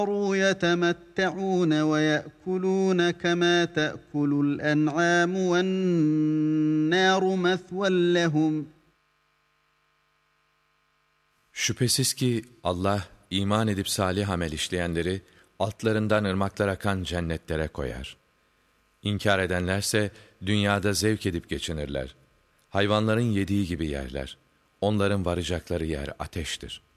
يَتَمَتَّعُونَ وَيَأْكُلُونَ كَمَا تَأْكُلُ الْأَنْعَامُ وَالنَّارُ مَثْوًى لَهُمْ. Şüphesiz ki Allah iman edip salih amel işleyenleri altlarından ırmaklar akan cennetlere koyar. İnkar edenlerse dünyada zevk edip geçinirler. Hayvanların yediği gibi yerler. Onların varacakları yer ateştir.